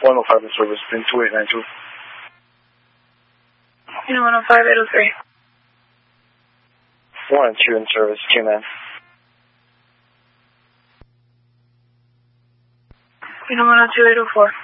105 in service, pin 2892. Pin 105-803. 1 and 2 in service, Q-man. Pin 102-804.